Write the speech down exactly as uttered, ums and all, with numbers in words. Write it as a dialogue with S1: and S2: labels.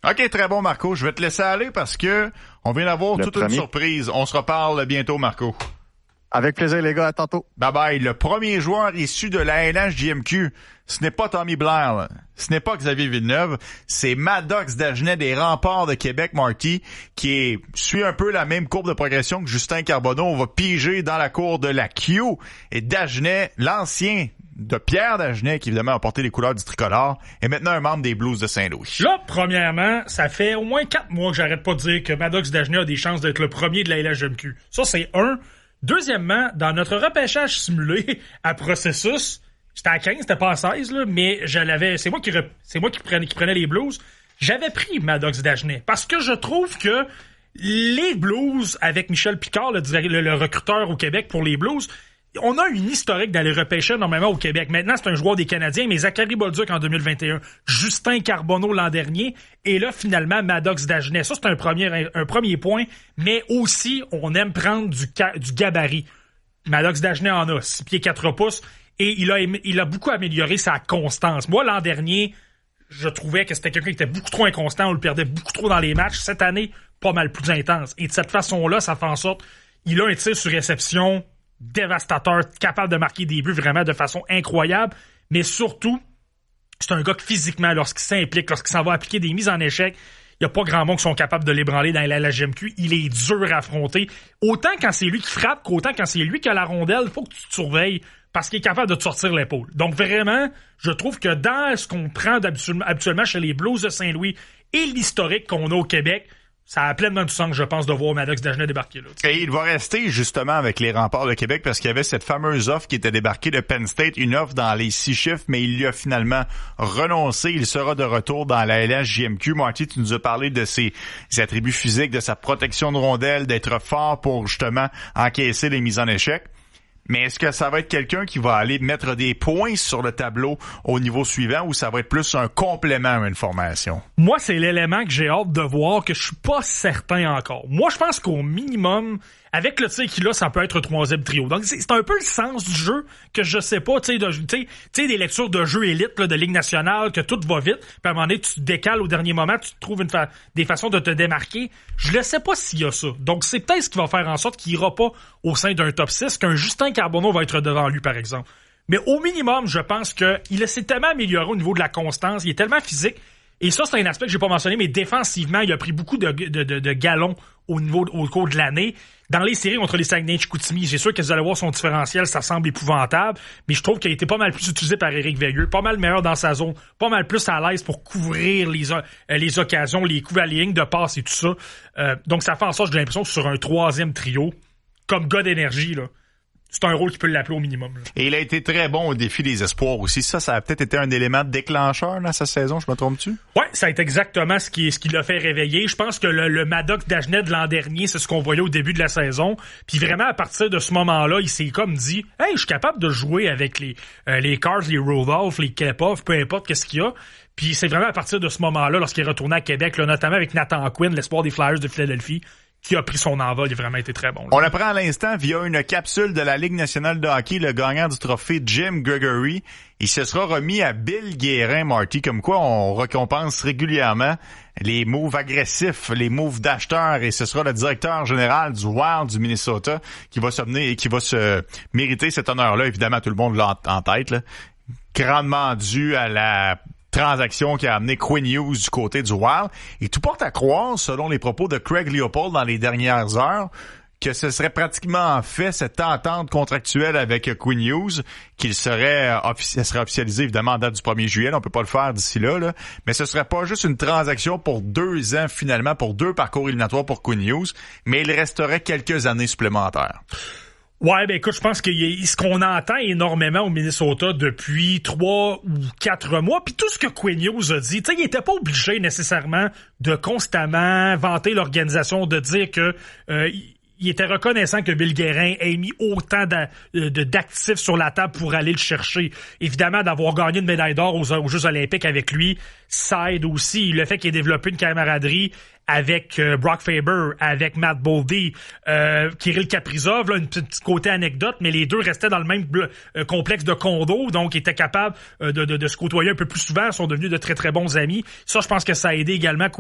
S1: OK, très bon, Marco. Je vais te laisser aller parce que on vient d'avoir
S2: Le
S1: toute
S2: premier.
S1: une surprise. On se reparle bientôt, Marco.
S2: Avec plaisir, les gars. À tantôt.
S1: Bye bye. Le premier joueur issu de la L H J M Q, ce n'est pas Tommy Blair, là. Ce n'est pas Xavier Villeneuve, c'est Maddox Dagenet des Remparts de Québec, Marty, qui est, suit un peu la même courbe de progression que Justin Carbonneau. On va piger dans la cour de la Q. Et Dagenet, l'ancien de Pierre Dagenet, qui évidemment a porté les couleurs du tricolore, est maintenant un membre des Blues de Saint-Louis.
S3: Là, premièrement, ça fait au moins quatre mois que j'arrête pas de dire que Maddox Dagenet a des chances d'être le premier de la L H J M Q. Ça, c'est un. Deuxièmement, dans notre repêchage simulé à processus, j'étais à quinze, c'était pas à seize, là, mais je l'avais, c'est moi qui, rep, c'est moi qui prenais, qui prenais les Blues. J'avais pris Maddox Dagenet parce que je trouve que les Blues, avec Michel Picard, le, le, le recruteur au Québec pour les Blues, on a une historique d'aller repêcher normalement au Québec. Maintenant, c'est un joueur des Canadiens, mais Zachary Bolduc en deux mille vingt et un, Justin Carbonneau l'an dernier, et là, finalement, Maddox Dagenet. Ça, c'est un premier, un premier point, mais aussi, on aime prendre du, du gabarit. Maddox Dagenet en a six pieds quatre pouces, et il a, il a beaucoup amélioré sa constance. Moi, l'an dernier, je trouvais que c'était quelqu'un qui était beaucoup trop inconstant, on le perdait beaucoup trop dans les matchs. Cette année, pas mal plus intense. Et de cette façon-là, ça fait en sorte il a un tir sur réception dévastateur, capable de marquer des buts vraiment de façon incroyable, mais surtout, c'est un gars qui physiquement, lorsqu'il s'implique, lorsqu'il s'en va appliquer des mises en échec, il n'y a pas grand monde qui sont capables de l'ébranler dans la L H J M Q. Il est dur à affronter. Autant quand c'est lui qui frappe qu'autant quand c'est lui qui a la rondelle, il faut que tu te surveilles parce qu'il est capable de te sortir l'épaule. Donc vraiment, je trouve que dans ce qu'on prend habituellement chez les Blues de Saint-Louis et l'historique qu'on a au Québec, ça a pleinement du sens, je pense, de voir Maddox Dagenet débarquer là. T'sais.
S1: Et il va rester justement avec les Remparts de Québec parce qu'il y avait cette fameuse offre qui était débarquée de Penn State, une offre dans les six chiffres, mais il y a finalement renoncé. Il sera de retour dans la L H J M Q. Marty, tu nous as parlé de ses, ses attributs physiques, de sa protection de rondelle, d'être fort pour justement encaisser les mises en échec. Mais est-ce que ça va être quelqu'un qui va aller mettre des points sur le tableau au niveau suivant ou ça va être plus un complément à une formation?
S3: Moi, c'est l'élément que j'ai hâte de voir, que je suis pas certain encore. Moi, je pense qu'au minimum, avec le tir qu'il a, ça peut être un troisième trio. Donc, c'est, c'est un peu le sens du jeu que je sais pas, tu sais, tu sais, des lectures de jeu élite, là, de Ligue nationale, que tout va vite, puis à un moment donné, tu te décales au dernier moment, tu trouves une fa- des façons de te démarquer. Je ne sais pas s'il y a ça. Donc, c'est peut-être ce qui va faire en sorte qu'il ira pas au sein d'un top six, qu'un Justin Carbonneau va être devant lui, par exemple. Mais au minimum, je pense que il s'est tellement amélioré au niveau de la constance, il est tellement physique. Et ça, c'est un aspect que j'ai pas mentionné, mais défensivement, il a pris beaucoup de, de, de, de galons au niveau au cours de l'année. Dans les séries contre les Saguenay-Chicoutimi, c'est sûr que vous allez voir son différentiel, ça semble épouvantable, mais je trouve qu'il a été pas mal plus utilisé par Éric Veilleux, pas mal meilleur dans sa zone, pas mal plus à l'aise pour couvrir les, les occasions, les coups à la ligne de passe et tout ça. Euh, donc ça fait en sorte que j'ai l'impression que sur un troisième trio, comme gars d'énergie, là, c'est un rôle qui peut l'appeler au minimum. Là.
S1: Et il a été très bon au défi des espoirs aussi. Ça, ça a peut-être été un élément déclencheur dans sa saison, je me trompe-tu?
S3: Ouais, ça a été exactement ce qui, ce qui l'a fait réveiller. Je pense que le, le Maddox Dagenet de l'an dernier, c'est ce qu'on voyait au début de la saison. Puis vraiment, à partir de ce moment-là, il s'est comme dit « Hey, je suis capable de jouer avec les, euh, les Cards, les Rudolph, les Klepov, peu importe qu'est-ce qu'il y a. » Puis c'est vraiment à partir de ce moment-là, lorsqu'il est retourné à Québec, là, notamment avec Nathan Quinn, l'espoir des Flyers de Philadelphie, qui a pris son envol, il a vraiment été très bon. Là.
S1: On l'apprend à l'instant via une capsule de la Ligue nationale de hockey, le gagnant du trophée Jim Gregory. Il se sera remis à Bill Guérin, Marty, comme quoi on récompense régulièrement les moves agressifs, les moves d'acheteurs, et ce sera le directeur général du Wild du Minnesota qui va se mener et qui va se mériter cet honneur-là. Évidemment, tout le monde l'a en tête, là. Grandement dû à la transaction qui a amené Quinn Hughes du côté du Wild. Et tout porte à croire, selon les propos de Craig Leopold dans les dernières heures, que ce serait pratiquement fait, cette entente contractuelle avec Quinn Hughes, qu'il serait, offici- serait officialisé évidemment en date du premier juillet. On peut pas le faire d'ici là, là. Mais ce serait pas juste une transaction pour deux ans finalement, pour deux parcours éliminatoires pour Quinn Hughes, mais il resterait quelques années supplémentaires.
S3: Ouais, ben écoute, je pense que y a, ce qu'on entend énormément au Minnesota depuis trois ou quatre mois, puis tout ce que Quinn Hughes a dit, tu sais, il était pas obligé nécessairement de constamment vanter l'organisation, de dire que euh, il était reconnaissant que Bill Guérin ait mis autant d'a, de, d'actifs sur la table pour aller le chercher. Évidemment, d'avoir gagné une médaille d'or aux, aux Jeux olympiques avec lui, ça aide aussi. Le fait qu'il ait développé une camaraderie avec euh, Brock Faber, avec Matt Boldy, euh, Kirill Kaprizov, là, une petite côté anecdote, mais les deux restaient dans le même bleu, euh, complexe de condo, donc étaient capables euh, de, de, de se côtoyer un peu plus souvent, sont devenus de très très bons amis. Ça, je pense que ça a aidé également